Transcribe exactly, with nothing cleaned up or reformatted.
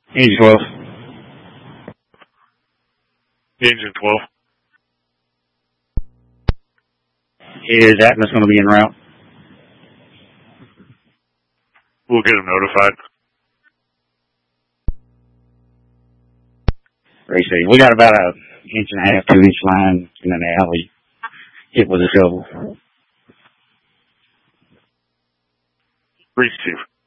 Engine twelve. Engine twelve. Is Atmos going to be en route? We'll get them notified. Racy, we got about a inch and a half, two inch line in an alley hit with a shovel. Receive.